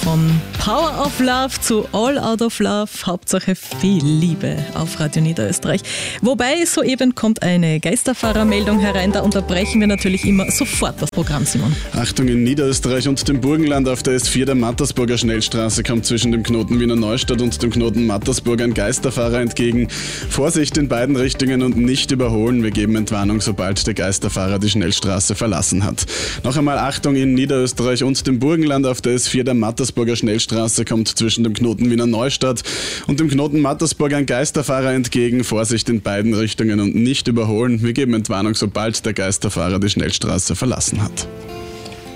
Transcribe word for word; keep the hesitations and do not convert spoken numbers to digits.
von Power of Love zu All Out of Love. Hauptsache viel Liebe auf Radio Niederösterreich. Wobei soeben kommt eine Geisterfahrermeldung herein. Da unterbrechen wir natürlich immer sofort das Programm, Simon. Achtung, in Niederösterreich und dem Burgenland auf der S vier der Mattersburger Schnellstraße kommt zwischen dem Knoten Wiener Neustadt und dem Knoten Mattersburg ein Geisterfahrer entgegen. Vorsicht in beiden Richtungen und nicht überholen. Wir geben Entwarnung, sobald der Geisterfahrer die Schnellstraße verlassen hat. Noch einmal Achtung, in Niederösterreich und dem Burgenland auf der S vier der Mattersburger Schnellstraße kommt zwischen dem Knoten Wiener Neustadt und dem Knoten Mattersburg ein Geisterfahrer entgegen. Vorsicht in beiden Richtungen und nicht überholen. Wir geben Entwarnung, sobald der Geisterfahrer die Schnellstraße verlassen hat.